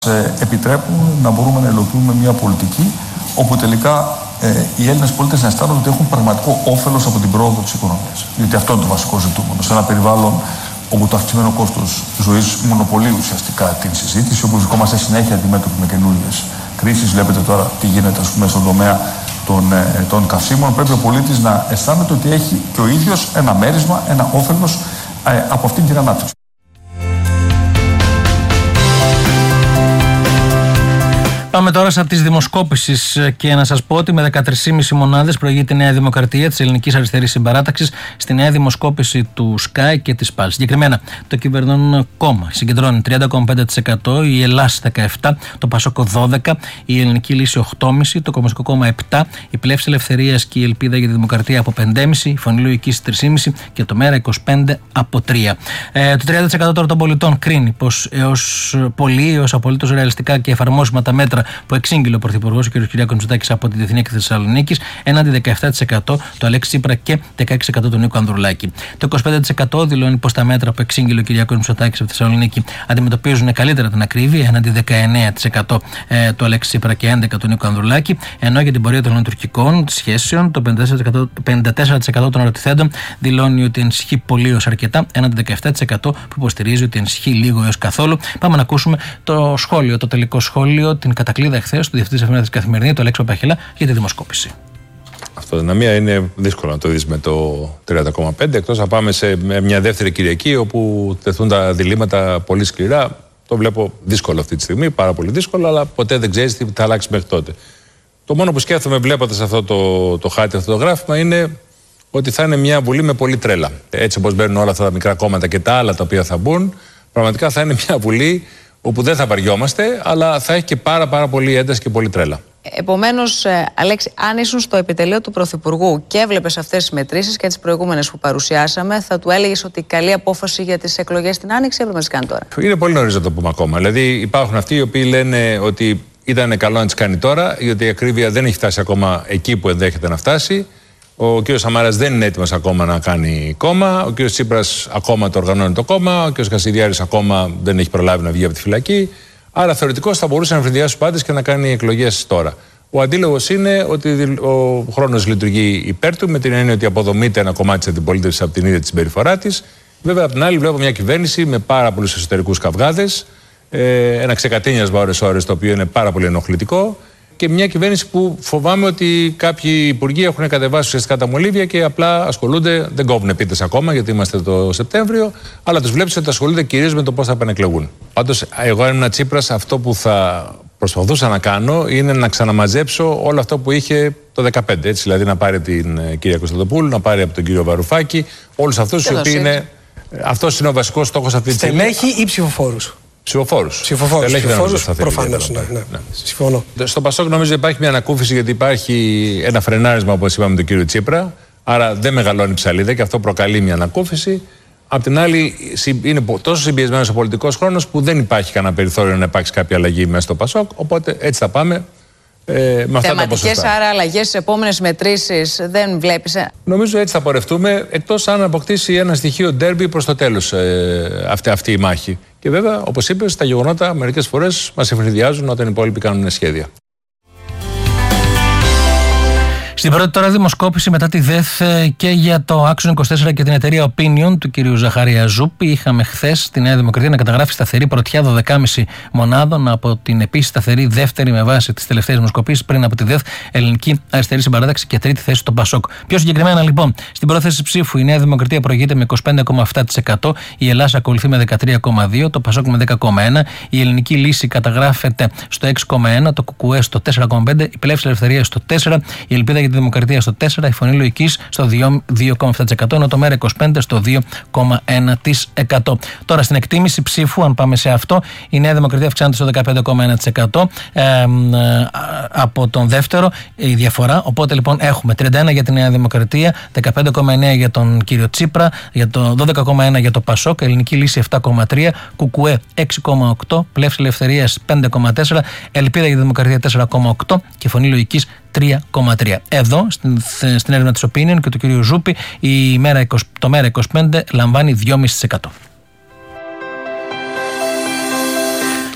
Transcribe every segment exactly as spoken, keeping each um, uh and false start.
επιτρέπουν να μπορούμε να υλοποιούμε μια πολιτική όπου τελικά ε, οι Έλληνες πολίτες να αισθάνονται ότι έχουν πραγματικό όφελος από την πρόοδο της οικονομίας. Διότι αυτό είναι το βασικό ζητούμενο. Σε ένα περιβάλλον όπου το αυξημένο κόστος ζωής μονοπολεί ουσιαστικά την συζήτηση, όπου βρισκόμαστε συνέχεια αντιμέτωποι με καινούριες κρίσεις. Βλέπετε τώρα τι γίνεται, ας πούμε, στον τομέα των, ε, των καυσίμων. Πρέπει ο πολίτης να αισθάνεται ότι έχει και ο ίδιος ένα μέρισμα, ένα όφελος ε, από αυτήν την ανάπτυξη. Πάμε τώρα σε τις δημοσκόπησεις και να σας πω ότι με δεκατρείς κόμμα πέντε μονάδες προηγείται η Νέα Δημοκρατία της Ελληνικής Αριστερής Συμπαράταξης στη νέα δημοσκόπηση του Sky και της Pulse. Συγκεκριμένα, το κυβερνών κόμμα συγκεντρώνει τριάντα κόμμα πέντε τοις εκατό, η Ελλάς δεκαεπτά τοις εκατό, το Πασόκο δώδεκα τοις εκατό, η Ελληνική Λύση οκτώ κόμμα πέντε τοις εκατό, το Κομμουνιστικό Κόμμα επτά τοις εκατό, η Πλεύση Ελευθερίας και η Ελπίδα για τη Δημοκρατία από πέντε κόμμα πέντε τοις εκατό, η Φωνή Λογικής τρία κόμμα πέντε τοις εκατό και το Μέρα είκοσι πέντε τοις εκατό από τρία τοις εκατό. Ε, το τριάντα τοις εκατό τώρα των πολιτών κρίνει πως έως πολύ, έως απολύτως ρεαλιστικά και εφαρμόσιμα τα μέτρα που εξήγηλε ο Πρωθυπουργός, ο κ. Κυριάκος Μητσοτάκης, από τη Διεθνή Έκθεση Θεσσαλονίκης, έναντι δεκαεπτά τοις εκατό του Αλέξη Τσίπρα και δεκαέξι τοις εκατό του Νίκου Ανδρουλάκη. Το είκοσι πέντε τοις εκατό δηλώνει πως τα μέτρα που εξήγηλε ο Κυριάκος Μητσοτάκης από τη Θεσσαλονίκη αντιμετωπίζουν καλύτερα την ακρίβεια, έναντι δεκαεννέα τοις εκατό ε, του Αλέξη Τσίπρα και έντεκα τοις εκατό του Νίκου Ανδρουλάκη, ενώ για την πορεία των ελληνοτουρκικών σχέσεων το πενήντα τέσσερα τοις εκατό των ερωτηθέντων δηλώνει ότι ενισχύει πολύ έως αρκετά, έναντι δεκαεπτά τοις εκατό που υποστηρίζει ότι ενισχύει λίγο έως καθόλου. Πάμε να ακούσουμε το σχόλιο, το τελικό σχόλιο, την κατακλείδα εχθές του διευθυντή της Καθημερινή, του Αλέξη Παπαχελά, για τη δημοσκόπηση. Αυτό την μία είναι δύσκολο να το δεις με το τριάντα κόμμα πέντε, εκτός να πάμε σε μια δεύτερη Κυριακή όπου τεθούν τα διλήμματα πολύ σκληρά. Το βλέπω δύσκολο αυτή τη στιγμή, πάρα πολύ δύσκολο, αλλά ποτέ δεν ξέρεις τι θα αλλάξει μέχρι τότε. Το μόνο που σκέφτομαι βλέποντας αυτό το, το χάρτη, αυτό το γράφημα, είναι ότι θα είναι μια Βουλή με πολύ τρέλα. Έτσι όπως μπαίνουν όλα αυτά τα μικρά κόμματα και τα άλλα τα οποία θα μπουν, πραγματικά θα είναι μια Βουλή όπου δεν θα βαριόμαστε, αλλά θα έχει και πάρα, πάρα πολύ ένταση και πολύ τρέλα. Επομένως, Αλέξη, αν ήσουν στο επιτελείο του Πρωθυπουργού και έβλεπες αυτές τις μετρήσεις και τις προηγούμενες που παρουσιάσαμε, θα του έλεγες ότι καλή απόφαση για τις εκλογές στην Άνοιξη έπρεπε να τις κάνει τώρα? Είναι πολύ νωρίς να το πούμε ακόμα. Δηλαδή, υπάρχουν αυτοί οι οποίοι λένε ότι ήταν καλό να τις κάνει τώρα, γιατί η ακρίβεια δεν έχει φτάσει ακόμα εκεί που ενδέχεται να φτάσει. Ο κ. Σαμάρας δεν είναι έτοιμος ακόμα να κάνει κόμμα. Ο κ. Τσίπρας ακόμα το οργανώνει το κόμμα. Ο κ. Κασιδιάρης ακόμα δεν έχει προλάβει να βγει από τη φυλακή. Άρα θεωρητικώς θα μπορούσε να φροντίσει τους πάντες και να κάνει εκλογές τώρα. Ο αντίλογος είναι ότι ο χρόνος λειτουργεί υπέρ του, με την έννοια ότι αποδομείται ένα κομμάτι της αντιπολίτευσης από την ίδια τη συμπεριφορά της. Βέβαια, από την άλλη, βλέπω μια κυβέρνηση με πάρα πολλούς εσωτερικούς καυγάδες, ένα ξεκατίνιασμα ώρες-ώρες, το οποίο είναι πάρα πολύ ενοχλητικό. Και μια κυβέρνηση που φοβάμαι ότι κάποιοι υπουργοί έχουν κατεβάσει ουσιαστικά τα μολύβια και απλά ασχολούνται, δεν κόβουν επίτες ακόμα, γιατί είμαστε το Σεπτέμβριο, αλλά τους βλέπεις ότι ασχολούνται κυρίως με το πώς θα επανεκλεγούν. Πάντως, εγώ αν ήμουν Τσίπρας, αυτό που θα προσπαθούσα να κάνω είναι να ξαναμαζέψω όλο αυτό που είχε το δύο χιλιάδες δεκαπέντε. Έτσι, δηλαδή να πάρει την κυρία Κωνσταντοπούλου, να πάρει από τον κύριο Βαρουφάκη, όλους αυτούς οι οποίοι είναι. Αυτός είναι ο βασικός στόχος αυτή τη στιγμή. Στελέχη ή ψηφοφόρους? Ψηφοφόρους. Ψηφοφόρους, ψηφοφόρους προφανώς, ναι, ναι. ναι. Συμφωνώ. Στο Πασόκ νομίζω υπάρχει μια ανακούφιση, γιατί υπάρχει ένα φρενάρισμα, όπως είπαμε, τον κύριο Τσίπρα. Άρα δεν μεγαλώνει η ψαλίδα και αυτό προκαλεί μια ανακούφιση. Απ' την άλλη, είναι τόσο συμπιεσμένος ο πολιτικός χρόνος που δεν υπάρχει κανένα περιθώριο να υπάρξει κάποια αλλαγή μέσα στο Πασόκ. Οπότε έτσι θα πάμε. Ε, με αυτά θεματικές, τα άρα αλλαγές στις επόμενες μετρήσεις δεν βλέπεις? Ε? Νομίζω έτσι θα πορευτούμε, εκτός αν αποκτήσει ένα στοιχείο ντέρμπι προς το τέλος ε, αυτή, αυτή η μάχη. Και βέβαια, όπως είπες, τα γεγονότα μερικές φορές μας ευνηδιάζουν όταν οι υπόλοιποι κάνουν σχέδια. Στην πρώτη τώρα δημοσκόπηση μετά τη ΔΕΘ και για το Action είκοσι τέσσερα και την εταιρεία Opinion του κ. Ζαχαρία Ζούπη, είχαμε χθες στη Νέα Δημοκρατία να καταγράφει σταθερή πρωτιά δώδεκα κόμμα πέντε μονάδων από την επίσης σταθερή δεύτερη με βάση τις τελευταίες δημοσκοπήσεις πριν από τη ΔΕΘ Ελληνική Αριστερή Συμπαράταξη και τρίτη θέση το Πασόκ. Πιο συγκεκριμένα λοιπόν, στην πρόθεση ψήφου η Νέα Δημοκρατία προηγείται με είκοσι πέντε κόμμα επτά τοις εκατό, η Ελλάδα ακολουθεί με δεκατρία κόμμα δύο τοις εκατό, το Πασόκ με δέκα κόμμα ένα τοις εκατό, η Ελληνική Λύση καταγράφεται στο έξι κόμμα ένα τοις εκατό, το ΚΚΕ στο τέσσερα κόμμα πέντε τοις εκατό, η Πλεύση Ελευθερίας στο τέσσερα τοις εκατό, η Ελπίδα για τη Δημοκρατία στο τέσσερα τοις εκατό, η Φωνή Λογικής στο δύο κόμμα επτά τοις εκατό, ενώ το Μέρα είκοσι πέντε τοις εκατό στο δύο κόμμα ένα τοις εκατό. Τώρα στην εκτίμηση ψήφου, αν πάμε σε αυτό, η Νέα Δημοκρατία αυξάνεται στο δεκαπέντε κόμμα ένα τοις εκατό ε, ε, από τον δεύτερο η διαφορά. Οπότε λοιπόν έχουμε τριάντα ένα για τη Νέα Δημοκρατία, δεκαπέντε κόμμα εννέα για τον κύριο Τσίπρα, για το δώδεκα κόμμα ένα για το Πασόκ, Ελληνική Λύση επτά κόμμα τρία, ΚΚΕ έξι κόμμα οκτώ, Πλεύση Ελευθερίας πέντε κόμμα τέσσερα, Ελπίδα για τη Δημοκρατία τέσσερα κόμμα οκτώ και Φωνή Λογικής τρία κόμμα τρία. Εδώ, στην, στην έρευνα της Opinion και του κ. Ζούπη, η μέρα, το Μέρα είκοσι πέντε λαμβάνει δύο κόμμα πέντε τοις εκατό.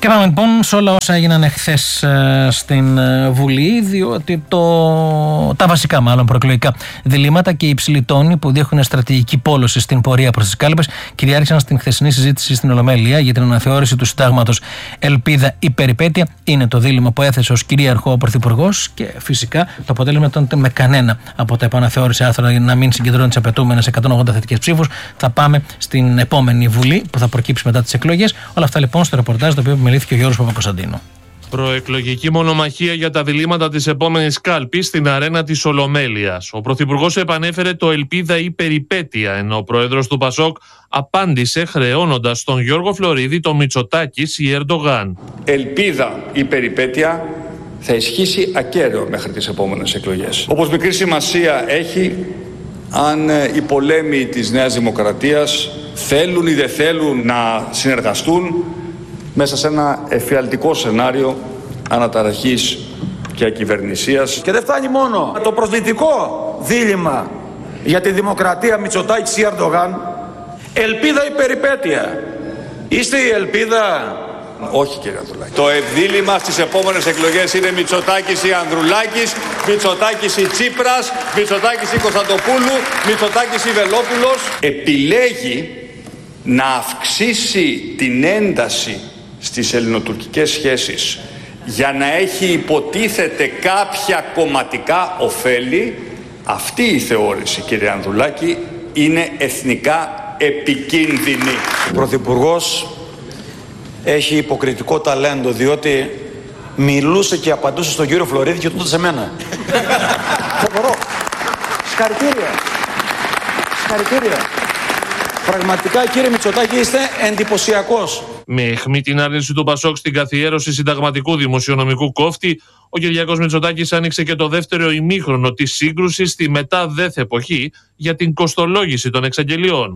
Και πάμε λοιπόν σε όλα όσα έγιναν εχθές στην Βουλή, διότι το, τα βασικά μάλλον προεκλογικά διλήμματα και οι υψηλοί τόνοι που δείχνουν στρατηγική πόλωση στην πορεία προς τις κάλπες κυριάρχησαν στην χθεσινή συζήτηση στην Ολομέλεια για την αναθεώρηση του συντάγματος Ελπίδα ή Περιπέτεια. Είναι το δίλημμα που έθεσε ως κυρίαρχο ο Πρωθυπουργός και φυσικά το αποτέλεσμα ήταν με κανένα από τα επαναθεώρηση άρθρα να μην συγκεντρώνει τις απαιτούμενες εκατόν ογδόντα θετικές ψήφους. Θα πάμε στην επόμενη Βουλή που θα προκύψει μετά τις εκλογές. Όλα αυτά λοιπόν στο ρεπορτάζ το οποίο επιμελήθηκε ο Γιώργος Παπακοσταντίνου. Προεκλογική μονομαχία για τα διλήμματα της επόμενης κάλπης στην αρένα της Ολομέλειας. Ο Πρωθυπουργός επανέφερε το Ελπίδα ή Περιπέτεια, ενώ ο Πρόεδρος του Πασόκ απάντησε χρεώνοντας στον Γιώργο Φλωρίδη το Μητσοτάκης ή Ερντογάν. Ελπίδα ή Περιπέτεια θα ισχύσει ακέραιο μέχρι τις επόμενες εκλογές. Όπως μικρή σημασία έχει αν οι πολέμοι της Νέας Δημοκρατίας θέλουν ή δεν θέλουν να συνεργαστούν μέσα σε ένα εφιαλτικό σενάριο αναταραχής και ακυβερνησίας. Και δεν φτάνει μόνο το προσβλητικό δίλημμα για τη δημοκρατία Μητσοτάκης ή Ερντογάν. Ελπίδα ή Περιπέτεια. Είστε η ελπίδα? Όχι, κύριε Ανδρουλάκη. Το ευδίλημμα στις επόμενες εκλογές είναι Μητσοτάκης ή Ανδρουλάκης, Μητσοτάκης ή Τσίπρας, Μητσοτάκης ή Κωνσταντοπούλου, Μητσοτάκης ή Βελόπουλος. Επιλέγει να αυξήσει την ένταση στις ελληνοτουρκικές σχέσεις για να έχει υποτίθεται κάποια κομματικά ωφέλη. Αυτή η θεώρηση, κύριε Ανδρουλάκη, είναι εθνικά επικίνδυνη. Ο Πρωθυπουργός έχει υποκριτικό ταλέντο, διότι μιλούσε και απαντούσε στον κύριο Φλωρίδη και τότε σε μένα. Φοβερό. Συγχαρητήρια. Συγχαρητήρια. Πραγματικά, κύριε Μητσοτάκη, είστε εντυπωσιακός. Με αιχμή την άρνηση του Πασόκ στην καθιέρωση συνταγματικού δημοσιονομικού κόφτη, ο Κυριάκος Μητσοτάκης άνοιξε και το δεύτερο ημίχρονο της σύγκρουσης στη μετά ΔΕΘ εποχή για την κοστολόγηση των εξαγγελιών.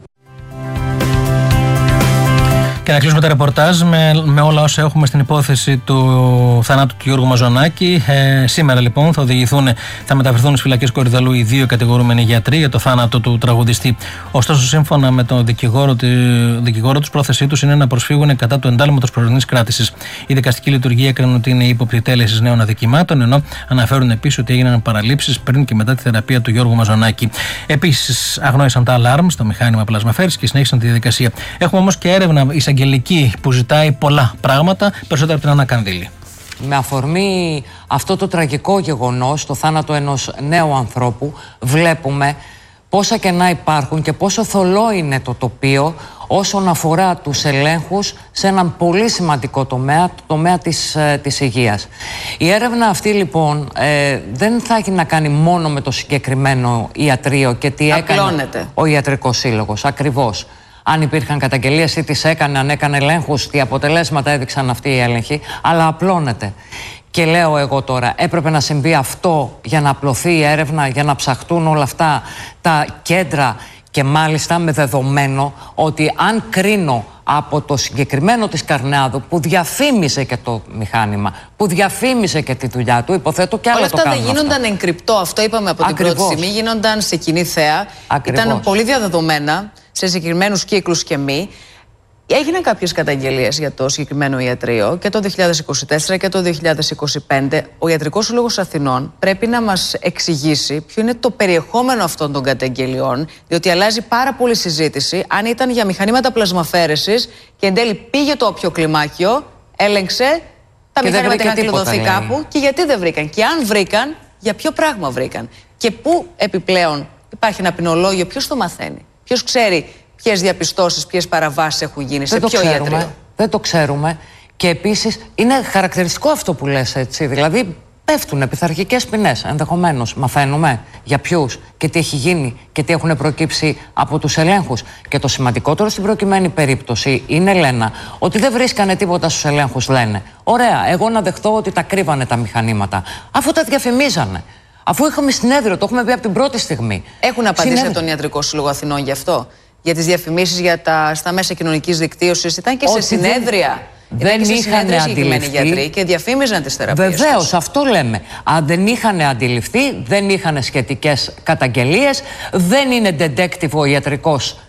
Και να κλείσουμε το ρεπορτάζ με, με όλα όσα έχουμε στην υπόθεση του θανάτου του Γιώργου Μαζονάκη. Ε, σήμερα λοιπόν θα οδηγηθούν, θα μεταφερθούν στις φυλακές Κορυδαλού οι δύο κατηγορούμενοι γιατροί για το θάνατο του τραγουδιστή. Ωστόσο, σύμφωνα με τον δικηγόρο, τη, δικηγόρο τους, πρόθεσή τους είναι να προσφύγουν κατά του εντάλματος προσωρινής κράτησης. Η δικαστική λειτουργία έκρινε ότι είναι ύποπτη τέλεσης νέων αδικημάτων, ενώ αναφέρουν επίσης ότι έγιναν παραλήψεις πριν και μετά τη θεραπεία του Γιώργου Μαζονάκη. Επίσης, αγνόησαν τα αλάρμ στο μηχάνημα πλασμαφέρης και συνέχισαν τη διαδικασία. Έχουμε όμως και έρευνα εισαγγελική που ζητάει πολλά πράγματα, περισσότερα από την Άννα Κανδύλη. Με αφορμή αυτό το τραγικό γεγονός, το θάνατο ενός νέου ανθρώπου, βλέπουμε πόσα κενά υπάρχουν και πόσο θολό είναι το τοπίο όσον αφορά τους ελέγχους σε έναν πολύ σημαντικό τομέα, το τομέα της, της υγείας. Η έρευνα αυτή λοιπόν ε, δεν θα έχει να κάνει μόνο με το συγκεκριμένο ιατρείο και τι Απλώνεται. έκανε ο Ιατρικός Σύλλογος. Ακριβώς. Αν υπήρχαν καταγγελίες ή τις έκανε, αν έκανε ελέγχους, τι αποτελέσματα έδειξαν αυτοί οι έλεγχοι, αλλά απλώνεται. Και λέω εγώ τώρα, έπρεπε να συμβεί αυτό για να απλωθεί η έρευνα, για να ψαχτούν όλα αυτά τα κέντρα και μάλιστα με δεδομένο ότι αν κρίνω από το συγκεκριμένο της Καρνάδου που διαφήμισε και το μηχάνημα, που διαφήμισε και τη δουλειά του, υποθέτω και άλλα όλα το αυτά κάνουν. δεν γίνονταν εν κρυπτό, αυτό είπαμε από Ακριβώς. την πρώτη στιγμή, γίνονταν σε κοινή θέα, Ακριβώς. ήταν πολύ διαδεδομένα σε συγκεκριμένους κύκλους και μη. Έγιναν κάποιες καταγγελίες για το συγκεκριμένο ιατρείο και το δύο χιλιάδες είκοσι τέσσερα και το δύο χιλιάδες είκοσι πέντε. Ο Ιατρικός Σύλλογος Αθηνών πρέπει να μας εξηγήσει ποιο είναι το περιεχόμενο αυτών των καταγγελιών, διότι αλλάζει πάρα πολύ συζήτηση αν ήταν για μηχανήματα πλασμαφέρεσης και εν τέλει πήγε το όποιο κλιμάκιο, έλεγξε, τα και μηχανήματα είχαν τίποτα, κλειδωθεί λέει. κάπου και γιατί δεν βρήκαν. Και αν βρήκαν, για ποιο πράγμα βρήκαν. Και πού επιπλέον υπάρχει ένα ποινολόγιο, ποιος το μαθαίνει, ποιος ξέρει ποιες διαπιστώσεις, ποιες παραβάσεις έχουν γίνει, Δεν σε το ποιο ξέρουμε, ιατρείο. Δεν το ξέρουμε. Και επίσης είναι χαρακτηριστικό αυτό που λες, έτσι. Δηλαδή πέφτουν πειθαρχικές ποινές ενδεχομένως. Μαθαίνουμε για ποιους και τι έχει γίνει και τι έχουν προκύψει από τους ελέγχους. Και το σημαντικότερο στην προκειμένη περίπτωση είναι, Λένα, ότι δεν βρίσκανε τίποτα στους ελέγχους, λένε. Ωραία, εγώ να δεχτώ ότι τα κρύβανε τα μηχανήματα, αφού τα διαφημίζανε. Αφού είχαμε συνέδριο, το έχουμε πει από την πρώτη στιγμή. Έχουν απαντήσει Συνέδριο. από τον Ιατρικό Σύλλογο Αθηνών γι' αυτό. Για τις διαφημίσεις για τα, στα μέσα κοινωνικής δικτύωσης. Ήταν και Ότι σε συνέδρια. δεν Ήταν και σε είχαν συνέδρια συγκεκριμένοι αντιληφθεί. γιατροί και διαφήμιζαν τις θεραπείες. Βεβαίως, αυτό λέμε. Αν δεν είχαν αντιληφθεί, δεν είχαν σχετικές καταγγελίες, δεν είναι detective ο Ιατρικός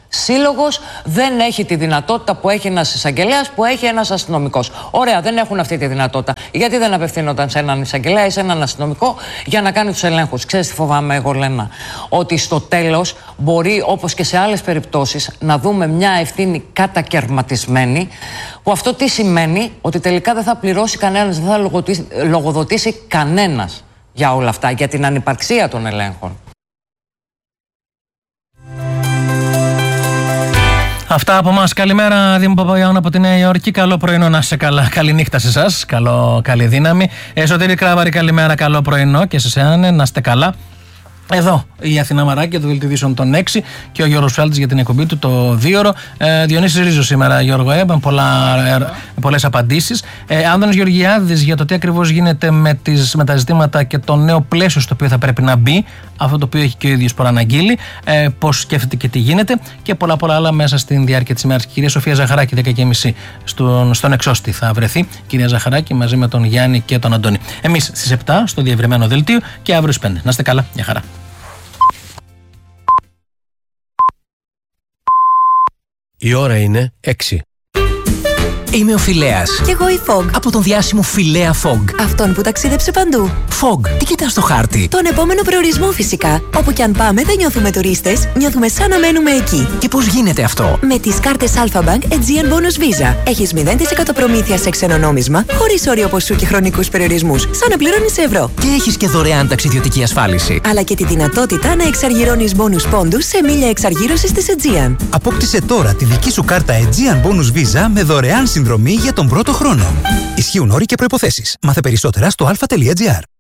σύλλογος δεν έχει τη δυνατότητα που έχει ένας εισαγγελέας, που έχει ένας αστυνομικός. Ωραία, δεν έχουν αυτή τη δυνατότητα. Γιατί δεν απευθύνονταν σε έναν εισαγγελέα ή σε έναν αστυνομικό για να κάνει τους ελέγχους? Ξέρεις τι φοβάμαι εγώ, Λένα? Ότι στο τέλος μπορεί, όπως και σε άλλες περιπτώσεις, να δούμε μια ευθύνη κατακερματισμένη, που αυτό τι σημαίνει? Ότι τελικά δεν θα πληρώσει κανένας, δεν θα λογοδοτήσει κανένας για όλα αυτά, για την ανυπαρξία των ελέγχων. Αυτά από εμάς. Καλημέρα, Δήμο Παπαγιάννου από τη Νέα Υόρκη. Καλό πρωινό, να είστε καλά. Καλή νύχτα σε εσάς. Καλό, καλή δύναμη. Εσωτερή Κράβαρη, καλημέρα, καλό πρωινό και σε εσένα, να είστε καλά. Εδώ η Αθηνά Μαράκη, το Δελτιδίσεων των έξι και ο Γιώργος Φάλτης για την εκπομπή του το δίωρο. Ε, Διονύσης Ρίζος σήμερα, Γιώργο, έμπαν ε, πολλές απαντήσεις. Ε, Άδωνης Γεωργιάδης για το τι ακριβώς γίνεται με, τις, με τα ζητήματα και το νέο πλαίσιο στο οποίο θα πρέπει να μπει, αυτό το οποίο έχει και ο ίδιος προαναγγείλει, ε, πώς σκέφτεται και τι γίνεται και πολλά πολλά άλλα μέσα στην διάρκεια της ημέρας. Κυρία Σοφία Ζαχαράκη, δέκα και μισή στον, στον Εξώστη θα βρεθεί. Κυρία Ζαχαράκη μαζί με τον Γιάννη και τον Αντώνη. Εμείς στις επτά στο διευρυμένο δελτίο και αύριο στις πέντε. Να είστε καλά, για χαρά. Η ώρα είναι έξι. Είμαι ο Φιλέας. Κι εγώ η Φογ. Από τον διάσημο Φιλέα Φογ. Αυτόν που ταξίδεψε παντού. Φογ, τι κοιτάς στο χάρτη? Τον επόμενο προορισμό φυσικά. Όπου κι αν πάμε δεν νιώθουμε τουρίστες, νιώθουμε σαν να μένουμε εκεί. Και πώς γίνεται αυτό? Με τις κάρτες Alpha Bank Aegean Bonus Visa. Έχεις μηδέν τοις εκατό προμήθεια σε ξένο νόμισμα, χωρίς όριο ποσού και χρονικούς περιορισμούς. Σαν να πληρώνεις σε ευρώ. Και έχεις και δωρεάν ταξιδιωτική ασφάλιση. Αλλά και τη δυνατότητα να εξαργυρώνεις bonus πόντους σε μίλια εξαργύρωσης της Aegean. Απόκτησε τώρα τη δική σου κάρτα Aegean Bonus Visa με δωρεάν συνδρομή για τον πρώτο χρόνο. Ισχύουν όροι και προϋποθέσεις. Μάθε περισσότερα στο αλφα τελεία τζι άρ.